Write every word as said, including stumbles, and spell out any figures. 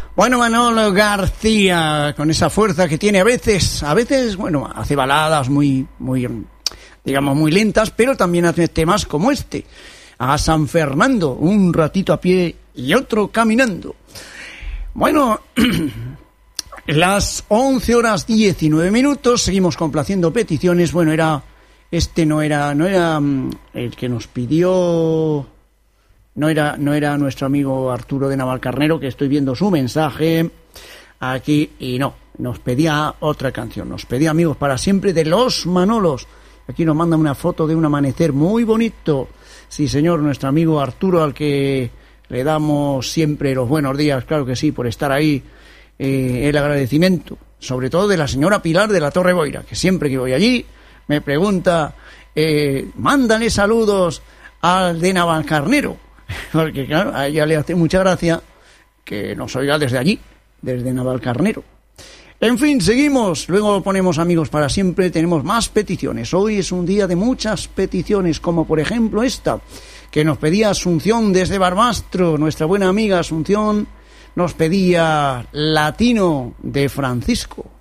Bueno, Manolo García, con esa fuerza que tiene a veces, a veces, bueno, hace baladas muy, muy, digamos, muy lentas, pero también hace temas como este. A San Fernando, un ratito a pie y otro caminando. Bueno, las once horas diecinueve minutos, seguimos complaciendo peticiones. Bueno, era, este no era, no era el que nos pidió, no era, no era nuestro amigo Arturo de Navalcarnero, que estoy viendo su mensaje aquí, y no, nos pedía otra canción, nos pedía Amigos para Siempre de Los Manolos. Aquí nos manda una foto de un amanecer muy bonito. Sí, señor, nuestro amigo Arturo, al que le damos siempre los buenos días, claro que sí, por estar ahí, eh, el agradecimiento, sobre todo de la señora Pilar de la Torre Boira, que siempre que voy allí me pregunta, eh, mándale saludos al de Navalcarnero, porque claro, a ella le hace mucha gracia que nos oiga desde allí, desde Navalcarnero. En fin, seguimos, luego ponemos Amigos para Siempre, tenemos más peticiones. Hoy es un día de muchas peticiones, como por ejemplo esta, que nos pedía Asunción desde Barbastro, nuestra buena amiga Asunción, nos pedía Latino de Francisco.